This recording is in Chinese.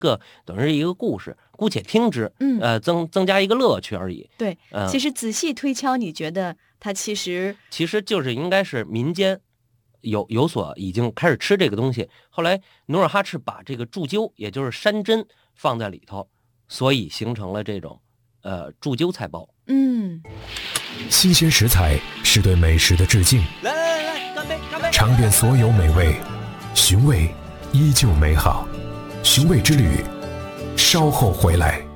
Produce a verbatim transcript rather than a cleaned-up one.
个等于是一个故事，姑且听之， 嗯， 呃，增增加一个乐趣而已。 对， 呃、 其实仔细推敲，你觉得它其实其实就是应该是民间有有所已经开始吃这个东西，后来努尔哈赤把这个柱灸，也就是山珍放在里头，所以形成了这种呃柱灸菜包。 嗯， 新鲜食材是对美食的致敬， 来来来，干杯干杯！ 尝遍所有美味，寻味依旧美好。寻味之旅，稍后回来。